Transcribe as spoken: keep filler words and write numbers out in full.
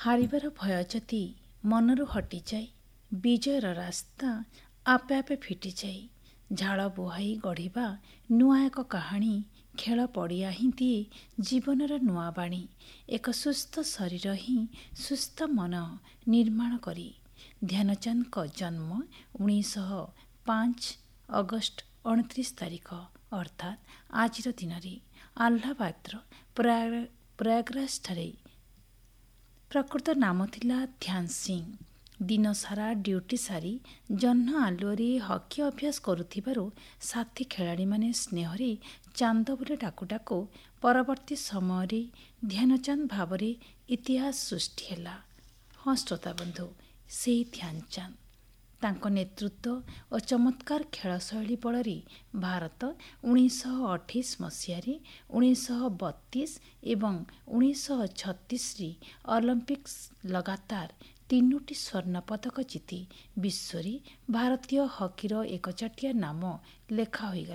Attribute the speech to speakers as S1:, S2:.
S1: ହାରିବାର ଭୟ ଯଦି ମନରୁ ହଟିଯାଏ, ବିଜୟର ରାସ୍ତା ଆପେ ଆପେ ଫିଟିଯାଏ। ଝାଳ ବୁହାଇ ଗଢ଼ିବା ନୂଆ ଏକ କାହାଣୀ ଖେଳ ପଡ଼ିଆ ହିଁ ଦିଏ ଜୀବନର ନୂଆ ବାଣୀ। ଏକ ସୁସ୍ଥ ଶରୀର ହିଁ ସୁସ୍ଥ ମନ ନିର୍ମାଣ କରି। ଧ୍ୟାନଚାନ୍ଦଙ୍କ ଜନ୍ମ ଉଣେଇଶହ ପାଞ୍ଚ ଅଗଷ୍ଟ ଅଣତିରିଶ ତାରିଖ ଅର୍ଥାତ୍ ଆଜିର ଦିନରେ ଆହ୍ଲାବାଦର ପ୍ରୟାଗରାଜଠାରେ। ପ୍ରକୃତ ନାମ ଥିଲା ଧ୍ୟାନ ସିଂ। ଦିନସାରା ଡ୍ୟୁଟି ସାରି ଜହ୍ନ ଆଲୁଅରେ ହକି ଅଭ୍ୟାସ କରୁଥିବାରୁ ସାଥୀ ଖେଳାଳିମାନେ ସ୍ନେହରେ ଚାନ୍ଦ ବୋଲି ଡାକୁ ଡାକୁ ପରବର୍ତ୍ତୀ ସମୟରେ ଧ୍ୟାନଚାନ୍ଦ ଭାବରେ ଇତିହାସ ସୃଷ୍ଟି ହେଲା। ହଁ ଶ୍ରୋତାବନ୍ଧୁ, ସେହି ଧ୍ୟାନଚାନ୍ଦ। ତାଙ୍କ ନେତୃତ୍ୱ ଓ ଚମତ୍କାର ଖେଳଶୈଳୀ ବଳରେ ଭାରତ ଉଣେଇଶହ ଅଠେଇଶ ମସିହାରେ, ଉଣେଇଶହ ବତିଶ ଏବଂ ଉଣେଇଶହ ଛତିଶରେ ଅଲିମ୍ପିକ୍ସ ଲଗାତାର ତିନୋଟି ସ୍ୱର୍ଣ୍ଣପଦକ ଜିତି ବିଶ୍ୱରେ ଭାରତୀୟ ହକିର ଏକଚାଟିଆ ନାମ ଲେଖା ହୋଇଗଲା।